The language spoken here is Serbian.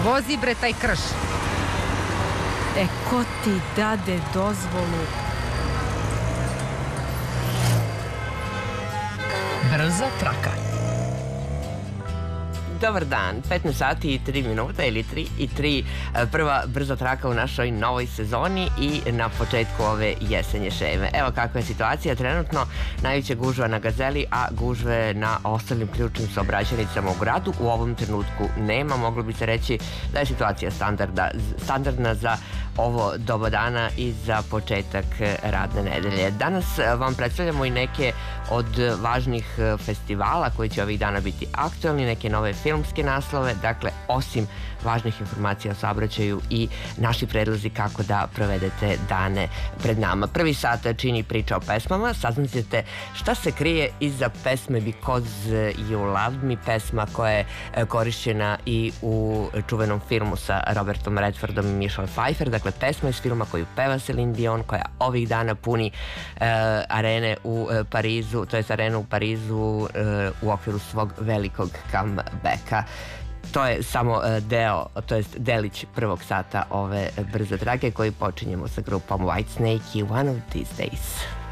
Vozi bre taj krš. Ko ti dade dozvolu? Brza traka. Dobar dan, 15 sati i 3 minuta ili 3 i 3, prva brza traka u našoj novoj sezoni i na početku ove jesenje šeme. Evo kakva je situacija trenutno, najveća gužva na Gazeli, a gužve na ostalim ključnim saobraćajnicama u gradu u ovom trenutku nema. Moglo bi se reći da je situacija standardna za ovo doba dana i za početak radne nedelje. Danas vam predstavljamo i neke od važnih festivala koji će ovih dana biti aktualni, neke nove filmske naslove, dakle osim važnih informacija o saobraćaju i naši predlozi kako da provedete dane pred nama. Prvi sat čini priča o pesmama, saznaćete šta se krije iza pesme Because You Loved Me, pesma koja je korišćena i u čuvenom filmu sa Robertom Redfordom i Michelle Pfeiffer, dakle pesma iz filma koju peva Celine Dion, koja ovih dana puni arene u Parizu, to je arena u Parizu u okviru svog velikog comebacka. To je samo deo, to jest delić prvog sata ove brze trake koji počinjemo sa grupom Whitesnake i One of These Days.